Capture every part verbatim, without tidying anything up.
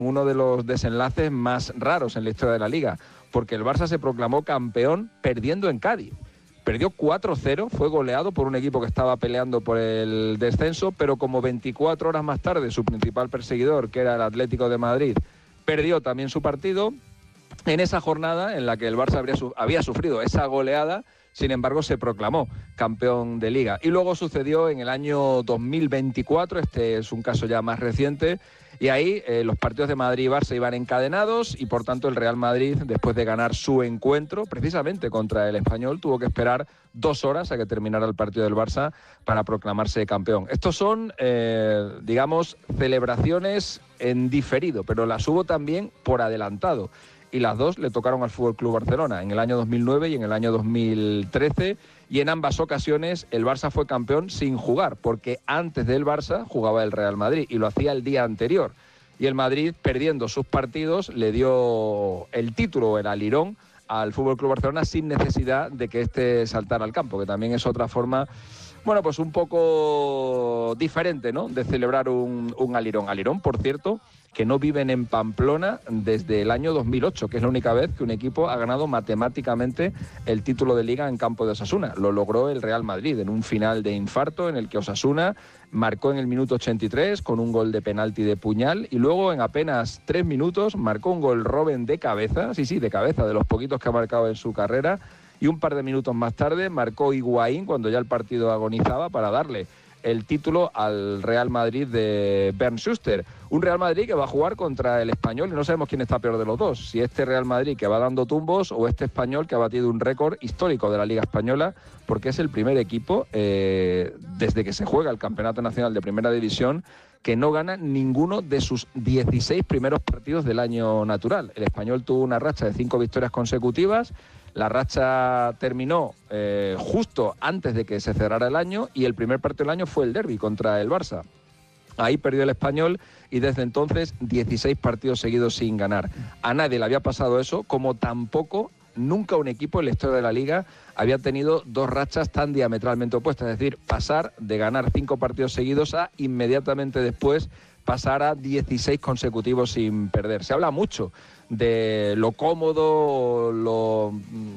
uno de los desenlaces más raros en la historia de la Liga, porque el Barça se proclamó campeón perdiendo en Cádiz. Perdió cuatro cero, fue goleado por un equipo que estaba peleando por el descenso, pero como veinticuatro horas más tarde su principal perseguidor, que era el Atlético de Madrid, perdió también su partido. En esa jornada en la que el Barça habría, había sufrido esa goleada, sin embargo, se proclamó campeón de Liga. Y luego sucedió en el año dos mil veinticuatro, este es un caso ya más reciente, y ahí eh, los partidos de Madrid y Barça iban encadenados y por tanto el Real Madrid, después de ganar su encuentro, precisamente contra el Español, tuvo que esperar dos horas a que terminara el partido del Barça para proclamarse campeón. Estos son, eh, digamos, celebraciones en diferido, pero las hubo también por adelantado. Y las dos le tocaron al F C Barcelona en el año dos mil nueve y en el año dos mil trece, y en ambas ocasiones el Barça fue campeón sin jugar, porque antes del Barça jugaba el Real Madrid y lo hacía el día anterior. Y el Madrid, perdiendo sus partidos, le dio el título, el alirón, al F C Barcelona sin necesidad de que éste saltara al campo, que también es otra forma, bueno, pues un poco diferente, ¿no?, de celebrar un, un alirón. Alirón, por cierto, que no viven en Pamplona desde el año dos mil ocho, que es la única vez que un equipo ha ganado matemáticamente el título de Liga en campo de Osasuna. Lo logró el Real Madrid en un final de infarto en el que Osasuna marcó en el minuto ochenta y tres con un gol de penalti de puñal y luego en apenas tres minutos marcó un gol Robben de cabeza, sí, sí, de cabeza, de los poquitos que ha marcado en su carrera, y un par de minutos más tarde marcó Higuaín cuando ya el partido agonizaba para darle el título al Real Madrid de Bernd Schuster. Un Real Madrid que va a jugar contra el Español y no sabemos quién está peor de los dos, si este Real Madrid que va dando tumbos o este Español que ha batido un récord histórico de la Liga Española, porque es el primer equipo eh, desde que se juega el Campeonato Nacional de Primera División que no gana ninguno de sus dieciséis primeros partidos del año natural. El Español tuvo una racha de cinco victorias consecutivas. La racha terminó eh, justo antes de que se cerrara el año y el primer partido del año fue el derbi contra el Barça. Ahí perdió el Español y desde entonces dieciséis partidos seguidos sin ganar. A nadie le había pasado eso, como tampoco nunca un equipo en la historia de la Liga había tenido dos rachas tan diametralmente opuestas. Es decir, pasar de ganar cinco partidos seguidos a inmediatamente después pasar a dieciséis consecutivos sin perder. Se habla mucho de lo cómodo, lo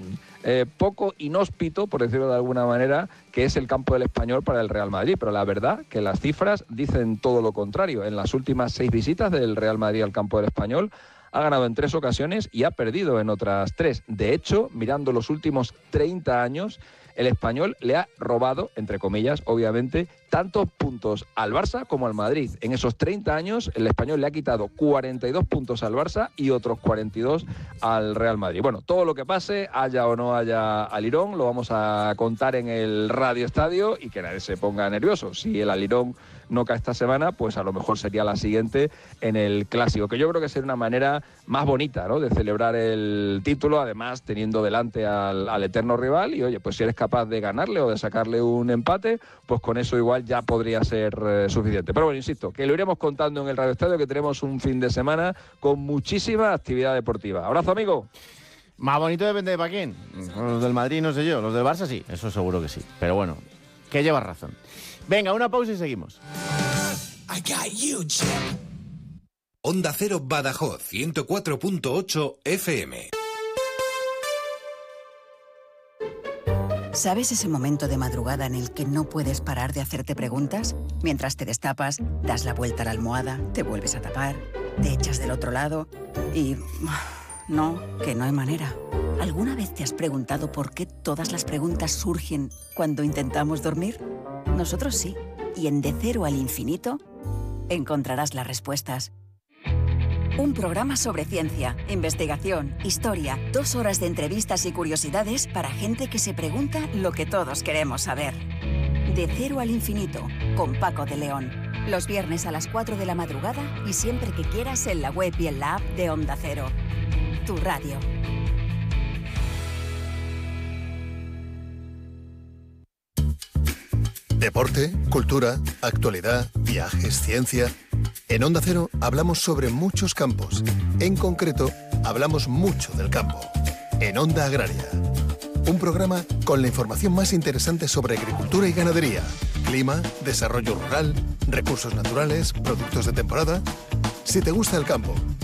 eh, poco inhóspito, por decirlo de alguna manera, que es el campo del Español para el Real Madrid, pero la verdad que las cifras dicen todo lo contrario. En las últimas seis visitas del Real Madrid al campo del Español ha ganado en tres ocasiones y ha perdido en otras tres. De hecho, mirando los últimos treinta años, el Español le ha robado, entre comillas, obviamente, tantos puntos al Barça como al Madrid. En esos treinta años, el Español le ha quitado cuarenta y dos puntos al Barça y otros cuarenta y dos al Real Madrid. Bueno, todo lo que pase, haya o no haya alirón, lo vamos a contar en el Radio Estadio y que nadie se ponga nervioso. Si el alirón no cae esta semana, pues a lo mejor sería la siguiente en el Clásico, que yo creo que sería una manera más bonita, ¿no?, de celebrar el título, además teniendo delante al, al eterno rival, y oye, pues si eres capaz de ganarle o de sacarle un empate, pues con eso igual ya podría ser eh, suficiente. Pero bueno, insisto, que lo iremos contando en el Radio Estadio, que tenemos un fin de semana con muchísima actividad deportiva. Abrazo, amigo. Más bonito depende de para quién. Los del Madrid no sé yo, los del Barça sí, eso seguro que sí. Pero bueno, que llevas razón. Venga, una pausa y seguimos. I got you, Chip. Onda Cero Badajoz, ciento cuatro punto ocho F M. ¿Sabes ese momento de madrugada en el que no puedes parar de hacerte preguntas? Mientras te destapas, das la vuelta a la almohada, te vuelves a tapar, te echas del otro lado y... no, que no hay manera. ¿Alguna vez te has preguntado por qué todas las preguntas surgen cuando intentamos dormir? Nosotros sí. Y en De Cero al Infinito encontrarás las respuestas. Un programa sobre ciencia, investigación, historia, dos horas de entrevistas y curiosidades para gente que se pregunta lo que todos queremos saber. De Cero al Infinito, con Paco de León. Los viernes a las cuatro de la madrugada y siempre que quieras en la web y en la app de Onda Cero. Tu radio. Deporte, cultura, actualidad, viajes, ciencia. En Onda Cero hablamos sobre muchos campos. En concreto, hablamos mucho del campo. En Onda Agraria. Un programa con la información más interesante sobre agricultura y ganadería, clima, desarrollo rural, recursos naturales, productos de temporada. Si te gusta el campo,